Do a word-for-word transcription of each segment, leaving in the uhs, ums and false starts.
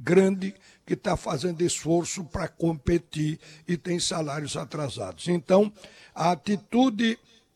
grande que está fazendo esforço para competir e tem salários atrasados. Então, a atitude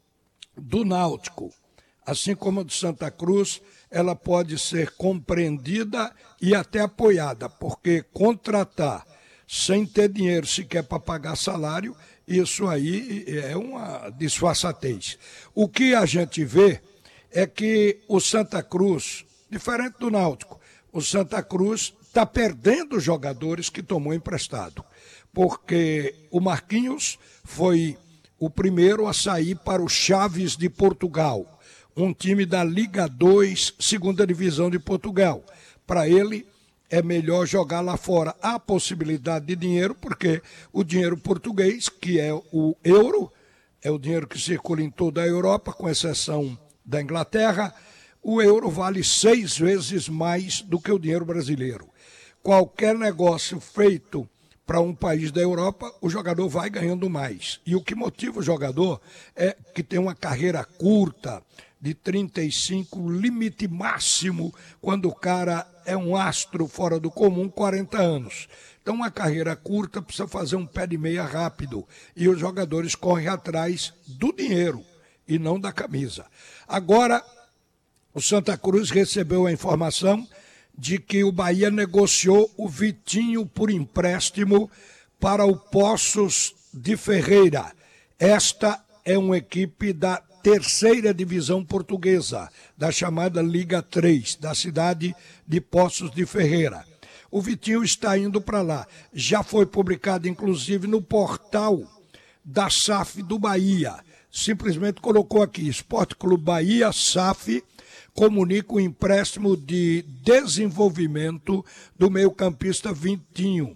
do Náutico, assim como a do Santa Cruz, ela pode ser compreendida e até apoiada, porque contratar sem ter dinheiro sequer para pagar salário, isso aí é uma disfarçatez. O que a gente vê é que o Santa Cruz, diferente do Náutico, o Santa Cruz está perdendo jogadores que tomou emprestado, porque o Marquinhos foi o primeiro a sair para o Chaves de Portugal, um time da Liga dois, segunda divisão de Portugal. Para ele é melhor jogar lá fora. Há possibilidade de dinheiro, porque o dinheiro português, que é o euro, é o dinheiro que circula em toda a Europa, com exceção da Inglaterra, o euro vale seis vezes mais do que o dinheiro brasileiro. Qualquer negócio feito para um país da Europa, o jogador vai ganhando mais. E o que motiva o jogador é que tem uma carreira curta, de trinta e cinco, limite máximo, quando o cara é um astro fora do comum, quarenta anos. Então, uma carreira curta precisa fazer um pé de meia rápido. E os jogadores correm atrás do dinheiro e não da camisa. Agora, o Santa Cruz recebeu a informação de que o Bahia negociou o Vitinho por empréstimo para o Poços de Ferreira. Esta é uma equipe da terceira divisão portuguesa, da chamada Liga três, da cidade de Poços de Ferreira. O Vitinho está indo para lá. Já foi publicado, inclusive, no portal da S A F do Bahia. Simplesmente colocou aqui, Esporte Clube Bahia, S A F, comunica o empréstimo de desenvolvimento do meio-campista Vitinho.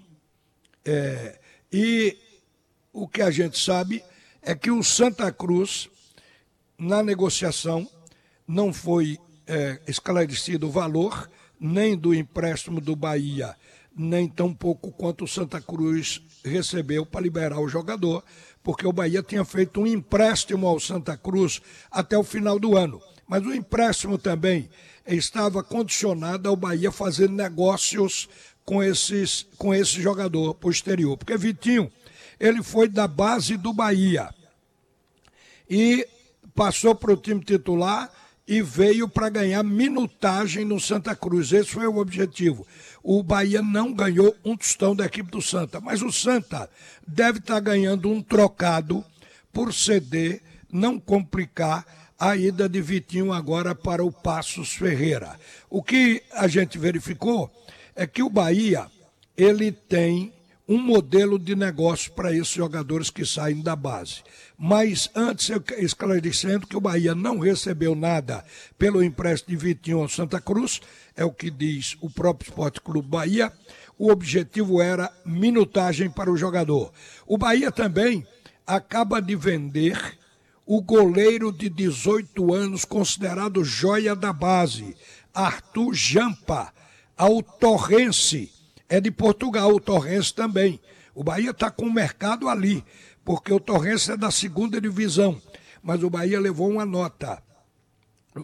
É, e o que a gente sabe é que o Santa Cruz, na negociação, não foi é, esclarecido o valor, nem do empréstimo do Bahia, nem tão pouco quanto o Santa Cruz recebeu para liberar o jogador, porque o Bahia tinha feito um empréstimo ao Santa Cruz até o final do ano. Mas o empréstimo também estava condicionado ao Bahia fazer negócios com, esses, com esse jogador posterior. Porque Vitinho, ele foi da base do Bahia e passou para o time titular e veio para ganhar minutagem no Santa Cruz. Esse foi o objetivo. O Bahia não ganhou um tostão da equipe do Santa, mas o Santa deve estar ganhando um trocado por ceder, não complicar a ida de Vitinho agora para o Passos Ferreira. O que a gente verificou é que o Bahia, ele tem um modelo de negócio para esses jogadores que saem da base. Mas antes, eu esclarecendo que o Bahia não recebeu nada pelo empréstimo de Vitinho ao Santa Cruz, é o que diz o próprio Esporte Clube Bahia, o objetivo era minutagem para o jogador. O Bahia também acaba de vender o goleiro de dezoito anos, considerado joia da base, Arthur Jampa, ao Torrense. É de Portugal, o Torrense também. O Bahia está com o mercado ali, porque o Torrense é da segunda divisão. Mas o Bahia levou uma nota.